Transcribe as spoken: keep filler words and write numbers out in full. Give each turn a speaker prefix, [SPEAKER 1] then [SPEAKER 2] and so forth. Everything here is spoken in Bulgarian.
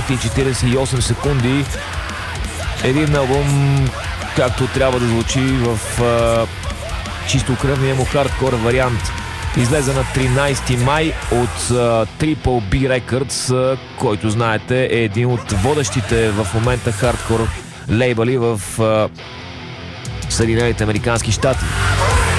[SPEAKER 1] минути и четиридесет и осем секунди. Един албум, както трябва да звучи в а, чисто кръвния му хардкор вариант. Излезе на тринайсети май от uh, Triple B Records, uh, който знаете е един от водещите в момента хардкор лейбъли в uh, Съединените американски щати.